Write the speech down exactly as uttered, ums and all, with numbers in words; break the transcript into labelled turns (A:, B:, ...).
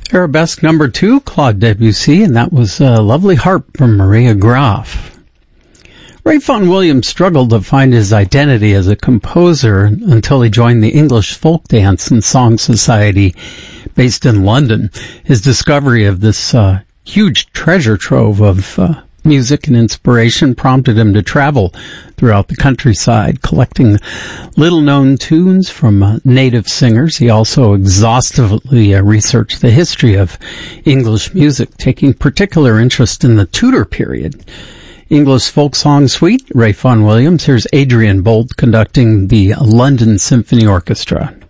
A: Arabesque number two, Claude Debussy, and that was a lovely harp from Maria Graf. Ralph Vaughan Williams struggled to find his identity as a composer until he joined the English Folk Dance and Song Society based in London. His discovery of this uh, huge treasure trove of uh, music and inspiration prompted him to travel throughout the countryside, collecting little-known tunes from uh, native singers. He also exhaustively uh, researched the history of English music, taking particular interest in the Tudor period. English Folk Song Suite, Ralph Vaughan Williams. Here's Adrian Bolt conducting the London Symphony Orchestra.